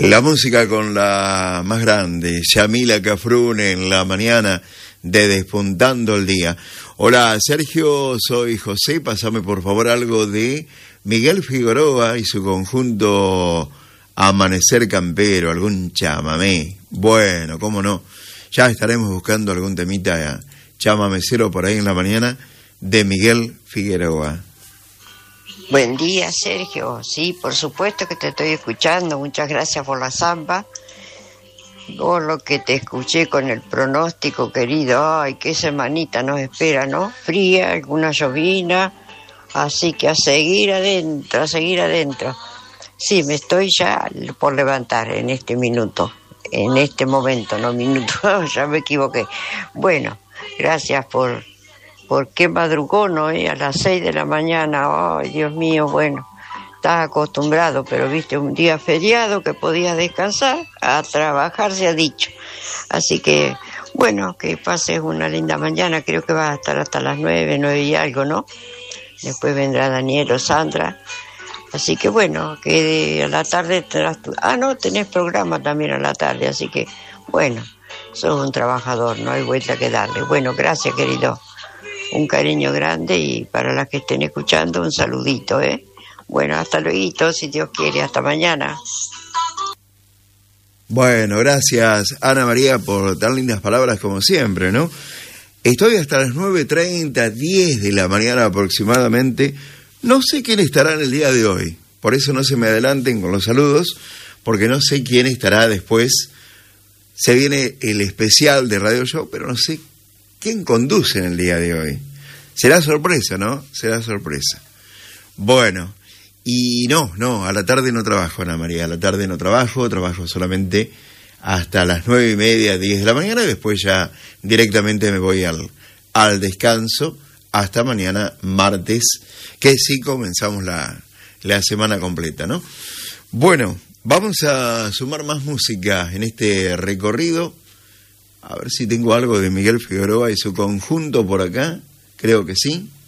La música con la más grande, Yamila Cafrune, en la mañana de Despuntando el Día. Hola Sergio, soy José, pásame por favor algo de Miguel Figueroa y su conjunto Amanecer Campero, algún chamamé. Bueno, cómo no, ya estaremos buscando algún temita chamamecero por ahí en la mañana de Miguel Figueroa. Buen día, Sergio. Sí, por supuesto que te estoy escuchando. Muchas gracias por la samba. Por lo que te escuché con el pronóstico, querido. Ay, qué semanita nos espera, ¿no? Fría, alguna llovina. Así que a seguir adentro, a seguir adentro. Sí, me estoy ya por levantar en este minuto. En este momento, no minuto. Ya me equivoqué. Bueno, gracias por qué madrugón, ¿no? A las 6 de la mañana, ay, Dios mío, bueno, estás acostumbrado, pero viste, un día feriado que podías descansar, a trabajar se ha dicho. Así que, bueno, que pases una linda mañana, creo que vas a estar hasta las 9 y algo, ¿no? Después vendrá Daniel o Sandra. Así que, bueno, que a la tarde tendrás tu... Ah, no, tenés programa también a la tarde, así que, bueno, sos un trabajador, no hay vuelta que darle. Bueno, gracias, querido. Un cariño grande y para las que estén escuchando un saludito, ¿eh? Bueno, hasta luego, si Dios quiere, hasta mañana. Bueno, gracias Ana María por tan lindas palabras como siempre, ¿no? Estoy hasta las 9:30, 10 de la mañana aproximadamente. No sé quién estará en el día de hoy, por eso no se me adelanten con los saludos, porque no sé quién estará después. Se viene el especial de Radio Show, pero no sé quién conduce en el día de hoy. Será sorpresa, ¿no? Será sorpresa. Bueno, y no, a la tarde no trabajo, Ana María, a la tarde no trabajo solamente hasta las 9:30, 10 de la mañana, y después ya directamente me voy al descanso hasta mañana martes, que sí comenzamos la semana completa, ¿no? Bueno, vamos a sumar más música en este recorrido. A ver si tengo algo de Miguel Figueroa y su conjunto por acá. Creo que sí.